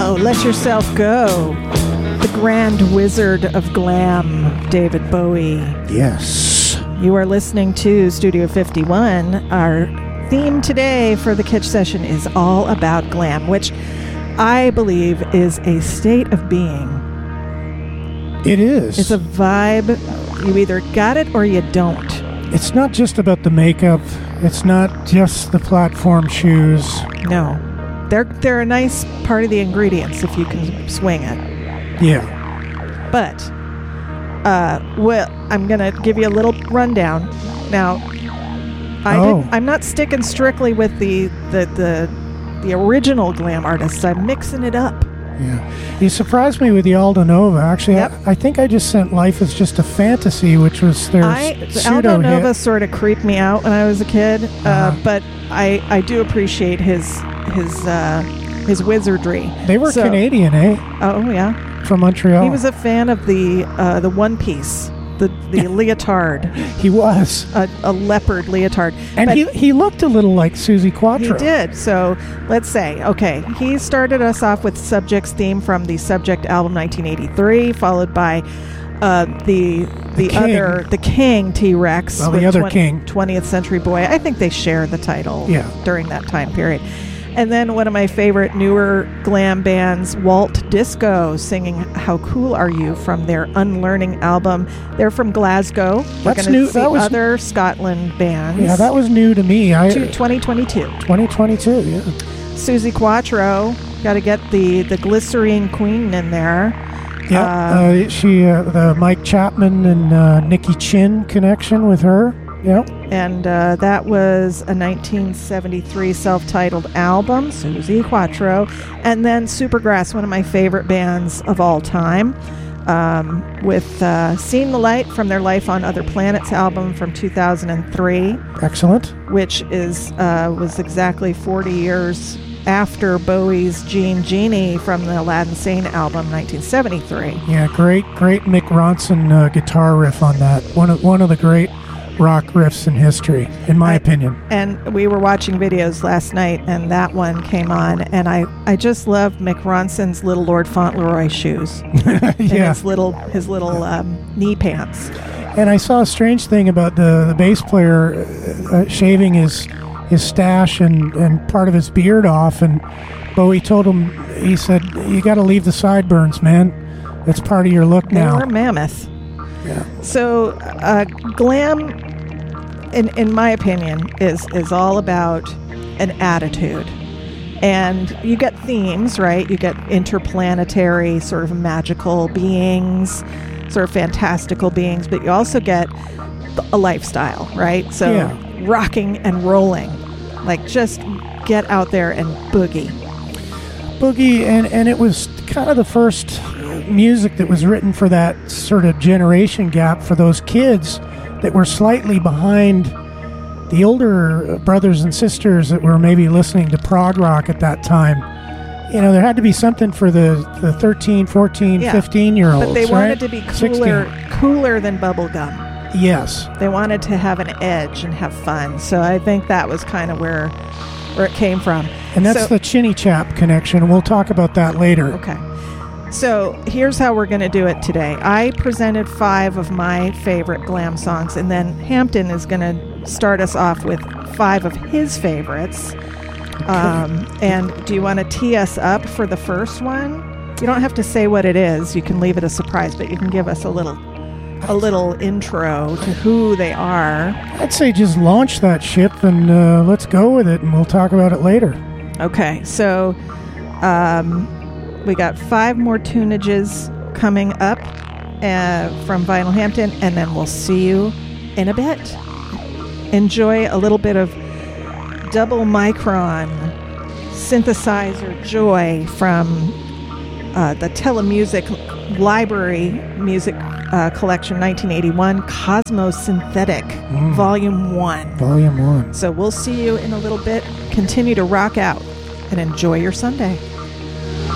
Oh, let yourself go. The Grand Wizard of Glam, David Bowie. Yes. You are listening to Studio 51. Our theme today for the Kitsch session is all about glam, which I believe is a state of being. It is. It's a vibe. You either got it or you don't. It's not just about the makeup. It's not just the platform shoes. No. They're a nice part of the ingredients if you can swing it. Yeah. But, well, I'm going to give you a little rundown. Now, I'm not sticking strictly with the original glam artists. I'm mixing it up. Yeah. You surprised me with the Aldo Nova. Actually, yep. I think I just sent Life is Just a Fantasy, which was their pseudo Aldo Nova hit. Sort of creeped me out when I was a kid, but I do appreciate his wizardry. They were Canadian, eh? Oh, yeah. From Montreal. He was a fan of the One Piece. The leotard. He was. A leopard leotard. And he looked a little like Suzi Quatro. He did. So let's say, okay, he started us off with Subject's theme from the Subject album 1983, followed by the King T-Rex. Well, the other King. 20th Century Boy. I think they share the title during that time period. And then one of my favorite newer glam bands, Walt Disco, singing How Cool Are You from their Unlearning album. They're from Glasgow. That's new. That was other Scotland bands. Yeah, that was new to me. 2022. 2022, yeah. Suzi Quatro, got to get the Glycerine Queen in there. Yeah, the Mike Chapman and Nicky Chin connection with her. Yep. And that was a 1973 self-titled album, Suzi Quatro. And then Supergrass, one of my favorite bands of all time, with Seen the Light from their Life on Other Planets album from 2003. Excellent. Which was exactly 40 years after Bowie's Genie from the Aladdin Sane album, 1973. Yeah, great Mick Ronson guitar riff on that. One of the great rock riffs in history, in my opinion. And we were watching videos last night, and that one came on, and I just love Mick Ronson's little Lord Fauntleroy shoes. Yeah. And his little knee pants. And I saw a strange thing about the bass player shaving his stash and part of his beard off, and Bowie told him, he said, "You got to leave the sideburns, man. That's part of your look now." They were mammoth. Yeah. So, glam, in my opinion, is all about an attitude. And you get themes, right? You get interplanetary, sort of magical beings, sort of fantastical beings, but you also get a lifestyle, right? So, rocking and rolling. Like, just get out there and boogie. And it was kind of the first music that was written for that sort of generation gap for those kids that were slightly behind the older brothers and sisters that were maybe listening to prog rock at that time. You know, there had to be something for the 13, 14, 15-year-olds, but they wanted to be cooler than bubblegum. Yes. They wanted to have an edge and have fun. So I think that was kind of where it came from. And that's the Chinny Chap connection. We'll talk about that later. Okay. So here's how we're going to do it today. I presented 5 of my favorite glam songs, and then Hampton is going to start us off with 5 of his favorites. Okay. And do you want to tee us up for the first one? You don't have to say what it is. You can leave it a surprise, but you can give us a little intro to who they are. I'd say just launch that ship and let's go with it, and we'll talk about it later. Okay, so we got 5 more tunages coming up from Vinyl Hampton, and then we'll see you in a bit. Enjoy a little bit of double micron synthesizer joy from the Telemusic Library Music Collection 1981, Cosmos Synthetic, Volume 1. Volume 1. So we'll see you in a little bit. Continue to rock out and enjoy your Sunday.